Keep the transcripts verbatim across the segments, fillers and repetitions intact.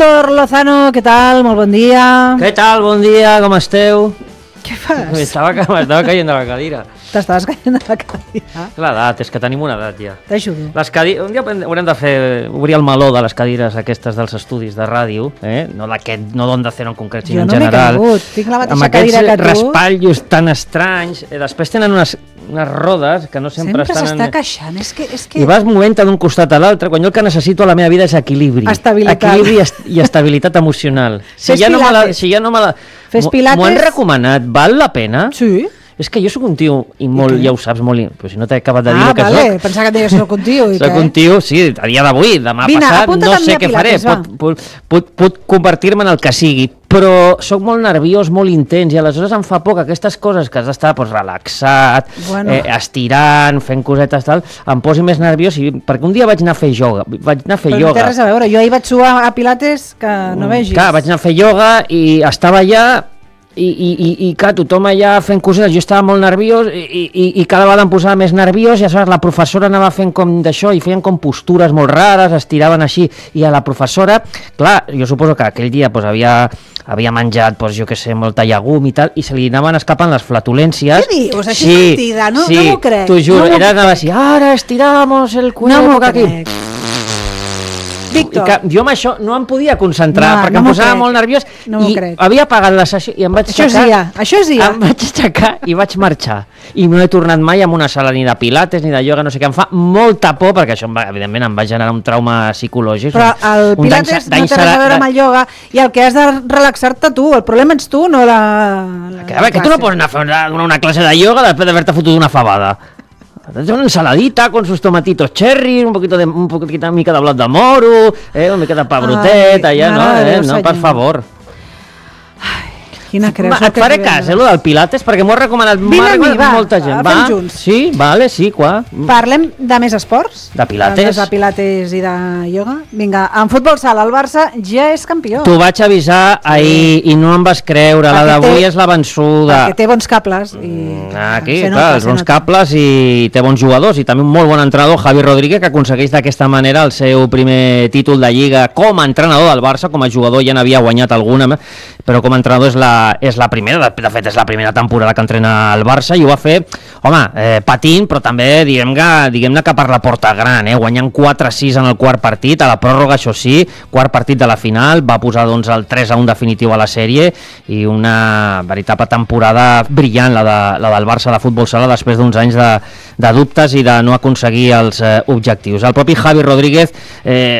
Víctor Lozano, què tal? Molt bon dia. Què tal? Bon dia, com esteu? Què fas? M'estava caient de la cadira. T'estaves caient de la cadira? L'edat, és que tenim una edat ja. T'ajudo. Les cadires, un dia haurem de fer, obrir el meló de les cadires aquestes dels estudis de ràdio, eh? no d'aquest, no d'Onda Cero en concret, sinó jo en no general. Jo no m'he cregut, tinc la mateixa amb cadira que tu. Amb aquests raspallos tan estranys, eh, després tenen unes, unes rodes que no sempre, sempre estan... Sempre s'està en... queixant, és que, és que... I vas movent-te d'un costat a l'altre, quan jo el que necessito a la meva vida és equilibri. Estabilitat. Equilibri i, est i estabilitat emocional. Si Fes ja, no me la, pilates. si ja no me la... Fes pilates. M'ho han recomanat, val la pena? Sí. És que jo sóc un tio, i molt, ja ho saps, molt... Però si no t'he acabat de dir ah, el que vale. soc. Pensava que et deies soc un tio. I soc què? un tio, sí, a dia d'avui, demà Vine, passat, no sé què faré. Pilates, pot, pot, pot, pot convertir-me en el que sigui, però sóc molt nerviós, molt intens, i aleshores em fa por que aquestes coses que has d'estar pues, relaxat, bueno. eh, estirant, fent cosetes tal, em posi més nerviós, i, perquè un dia vaig anar a fer ioga. Vaig anar a fer però ioga. no té res a veure, jo ahir vaig suar a Pilates que no vegis. Clar, vaig anar a fer ioga i estava allà i, i, i, i clar, tothom allà fent cosetes, jo estava molt nerviós i, i, i cada vegada em posava més nerviós i aleshores la professora anava fent com d'això i feien com postures molt rares, estiraven així, i a la professora, clar, jo suposo que aquell dia pues, havia, havia menjat, pues, jo que sé, molta llegum i tal, i se li anaven escapant les flatulències. Què dius? Això sí, és mentida, no, sí, no m'ho crec. T'ho juro, no era anava així, ara estiramos el cuerpo, no m'ho aquí. crec. Víctor. I que jo amb això no em podia concentrar, no, perquè no em posava crec. molt nerviós no i crec. havia apagat la sessió i em vaig això aixecar. És IA, això és IA. Em vaig aixecar i vaig marxar. I no he tornat mai a una sala ni de pilates ni de ioga, no sé què, em fa molta por, perquè això, evidentment, em va generar un trauma psicològic. Però el pilates no té res a veure amb el ioga i el que has de relaxar-te tu, el problema ets tu, no la, la que, a veure, que tu no pots anar a fer una, una classe de ioga després d'haver-te fotut una fabada. Una ensaladita con sus tomatitos cherry, un poquito de un poquito de mica de blat de moro, eh, una mica de pa brotet, allà, no, eh, no, per favor. Quina creus? Va, et faré cas, eh, lo del Pilates, perquè m'ho ha recomanat, mi, va, molta gent. Va, fem junts. Sí, vale, sí, qua. Parlem de més esports? De Pilates. De Pilates i de ioga. Vinga, en futbol sala, el Barça ja és campió. T'ho vaig avisar sí. ahir i no em vas creure, perquè la d'avui és la vençuda. Perquè té bons cables. I... Aquí, se clar, els bons cables i té bons jugadors i també un molt bon entrenador, Javi Rodríguez, que aconsegueix d'aquesta manera el seu primer títol de Lliga com a entrenador del Barça. Com a jugador ja n'havia guanyat alguna, però com a entrenador és la és la primera, de, de fet és la primera temporada que entrena el Barça i ho va fer, home, eh, patint, però també diguem-ne diguem que per la porta gran, eh, guanyant quatre a sis en el quart partit, a la pròrroga això sí, quart partit de la final, va posar doncs el tres a un definitiu a la sèrie i una veritable temporada brillant la, de, la del Barça de futbol sala després d'uns anys de, de dubtes i de no aconseguir els eh, objectius. El propi Javi Rodríguez eh,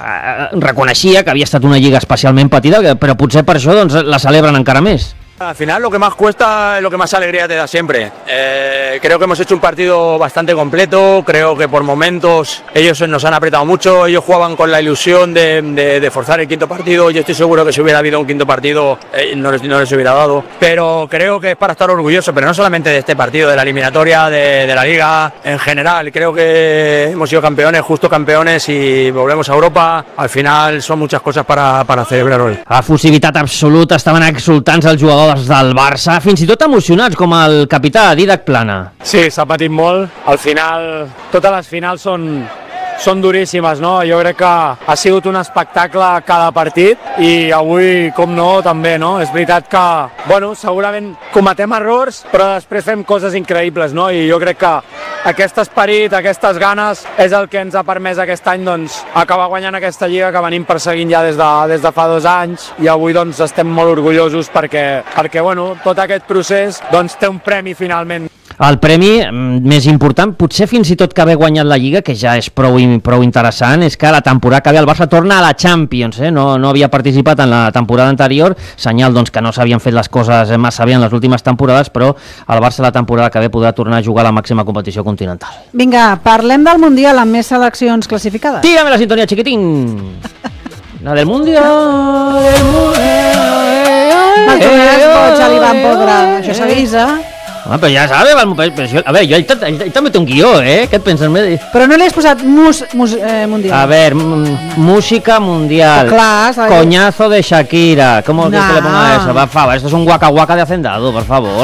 reconeixia que havia estat una lliga especialment patida, però potser per això doncs, la celebren encara més. Al final lo que más cuesta es lo que más alegría te da siempre. Eh, creo que hemos hecho un partido bastante completo, creo que por momentos ellos nos han apretado mucho, ellos jugaban con la ilusión de, de, de forzar el quinto partido, yo estoy seguro que si hubiera habido un quinto partido eh, no, les, no les hubiera dado, pero creo que es para estar orgulloso, pero no solamente de este partido, de la eliminatoria, de, de la Liga en general, creo que hemos sido campeones, justo campeones y volvemos a Europa, al final son muchas cosas para, para celebrar hoy. Efusivitat absoluta, estaven exultants els jugadors del Barça, fins i tot emocionats com el capità Dídac Plana. Sí, s'ha patit molt, al final totes les finals són són duríssimes, no? Jo crec que ha sigut un espectacle cada partit i avui, com no, també, no? És veritat que, bueno, segurament cometem errors, però després fem coses increïbles, no? I jo crec que aquest esperit, aquestes ganes, és el que ens ha permès aquest any, doncs, acabar guanyant aquesta lliga que venim perseguint ja des de, des de fa dos anys i avui, doncs, estem molt orgullosos perquè, perquè bueno, tot aquest procés, doncs, té un premi finalment. El premi més important, potser fins i tot que haver guanyat la Lliga, que ja és prou, prou interessant, és que la temporada que ve el Barça torna a la Champions, eh? no, no havia participat en la temporada anterior, senyal doncs, que no s'havien fet les coses massa bé en les últimes temporades, però el Barça la temporada que ve podrà tornar a jugar a la màxima competició continental. Vinga, parlem del Mundial amb més seleccions classificades. Tírame la sintonia, chiquitín! La del Mundial! Del Mundial! El que és boig, l'Ivan, pobre, això s'avisa. Ah, però ja sabes, però jo, a veure, jo ell, ell, ell també té un guió, eh? Què et penses? Però no li has posat mus, mus, eh, mundial. A ver, música mundial. Oh, clar, coñazo de Shakira. ¿Cómo no. que le ponga eso? Por favor, esto es un guaca guaca de hacendado, por favor.